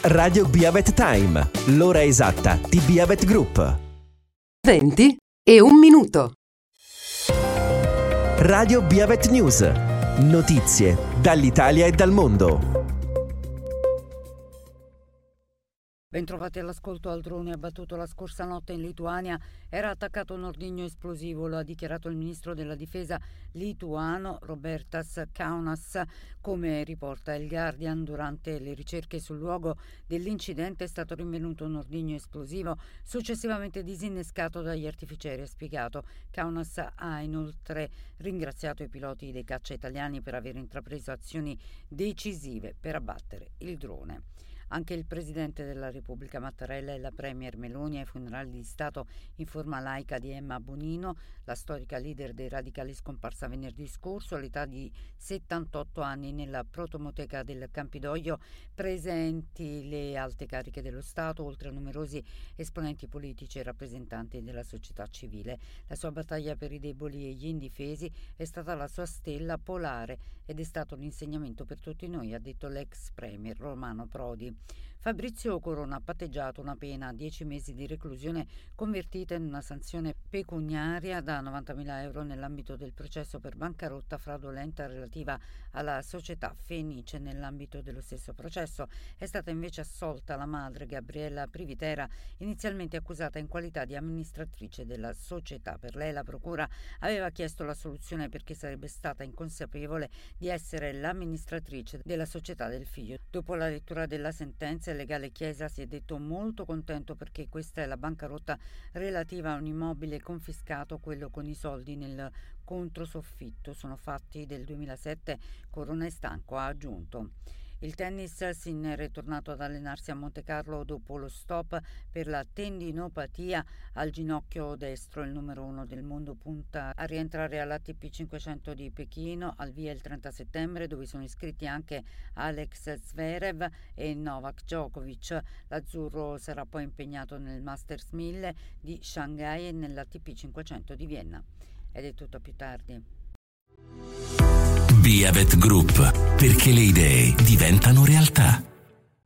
Radio Biavet Time, l'ora esatta di Biavet Group. 20 e 1 minuto. Radio Biavet News, notizie dall'Italia e dal mondo. Bentrovati all'ascolto. Al drone abbattuto la scorsa notte in Lituania era attaccato un ordigno esplosivo, lo ha dichiarato il ministro della difesa lituano Robertas Kaunas. Come riporta il Guardian, durante le ricerche sul luogo dell'incidente è stato rinvenuto un ordigno esplosivo successivamente disinnescato dagli artificieri, ha spiegato. Kaunas ha inoltre ringraziato i piloti dei caccia italiani per aver intrapreso azioni decisive per abbattere il drone. Anche il presidente della Repubblica Mattarella e la premier Meloni ai funerali di Stato in forma laica di Emma Bonino, la storica leader dei radicali scomparsa venerdì scorso all'età di 78 anni nella protomoteca del Campidoglio, presenti le alte cariche dello Stato, oltre a numerosi esponenti politici e rappresentanti della società civile. La sua battaglia per i deboli e gli indifesi è stata la sua stella polare ed è stato l'insegnamento per tutti noi, ha detto l'ex premier Romano Prodi. Fabrizio Corona ha patteggiato una pena a 10 mesi di reclusione convertita in una sanzione pecuniaria da 90.000 euro nell'ambito del processo per bancarotta fraudolenta relativa alla società Fenice. Nell'ambito dello stesso processo è stata invece assolta la madre Gabriella Privitera, inizialmente accusata in qualità di amministratrice della società. Per lei la procura aveva chiesto l'assoluzione perché sarebbe stata inconsapevole di essere l'amministratrice della società del figlio. Dopo la lettura della sentenza, il legale Chiesa si è detto molto contento perché questa è la bancarotta relativa a un immobile confiscato, quello con i soldi nel controsoffitto. Sono fatti del 2007, Corona è stanco, ha aggiunto. Il tennis, Sinner è tornato ad allenarsi a Montecarlo dopo lo stop per la tendinopatia al ginocchio destro. Il numero 1 del mondo punta a rientrare all'ATP 500 di Pechino, al via il 30 settembre, dove sono iscritti anche Alex Zverev e Novak Djokovic. L'azzurro sarà poi impegnato nel Masters 1000 di Shanghai e nell'ATP 500 di Vienna. Ed è tutto, più tardi. Biavet Group, perché le idee diventano realtà.